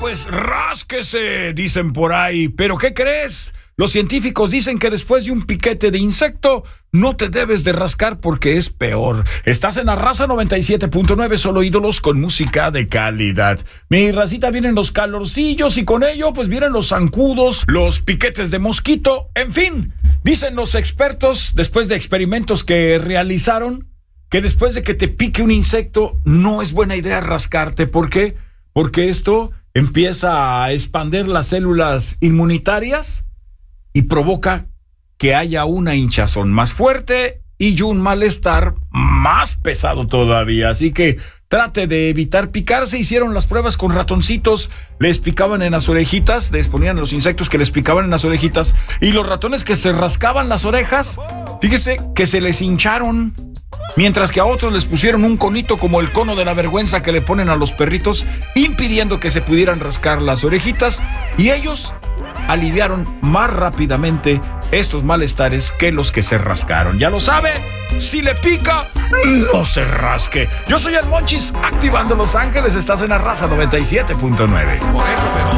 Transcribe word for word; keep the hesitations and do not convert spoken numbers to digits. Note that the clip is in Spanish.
pues rásquese, dicen por ahí. ¿Pero qué crees? Los científicos dicen que después de un piquete de insecto no te debes de rascar porque es peor. Estás en la Raza noventa y siete punto nueve, solo ídolos con música de calidad. Mi racita, vienen los calorcillos y con ello pues vienen los zancudos, los piquetes de mosquito, en fin. Dicen los expertos, después de experimentos que realizaron, que después de que te pique un insecto no es buena idea rascarte. ¿Por qué? Porque esto empieza a expandir las células inmunitarias y provoca que haya una hinchazón más fuerte y un malestar más pesado todavía. Así que trate de evitar picarse. Hicieron las pruebas con ratoncitos, les picaban en las orejitas, les ponían los insectos que les picaban en las orejitas, y los ratones que se rascaban las orejas, fíjese que se les hincharon. Mientras que a otros les pusieron un conito como el cono de la vergüenza que le ponen a los perritos, impidiendo que se pudieran rascar las orejitas, y ellos aliviaron más rápidamente estos malestares que los que se rascaron. Ya lo sabe, si le pica, no se rasque. Yo soy el Monchis, activando Los Ángeles, estás en la Raza noventa y siete punto nueve. Por eso, pero